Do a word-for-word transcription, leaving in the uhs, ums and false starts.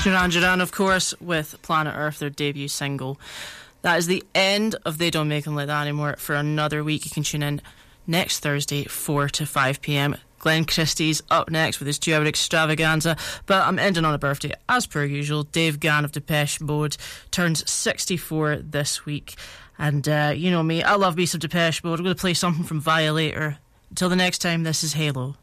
Duran Duran, of course, with Planet Earth, their debut single. That is the end of They Don't Make Them Like That Anymore for another week. You can tune in next Thursday, four to five p.m. Glenn Christie's up next with his two-hour extravaganza. But I'm ending on a birthday, as per usual. Dave Gann of Depeche Mode turns sixty-four this week. And uh, you know me, I love me some Depeche Mode. I'm going to play something from Violator. Until the next time, this is Halo.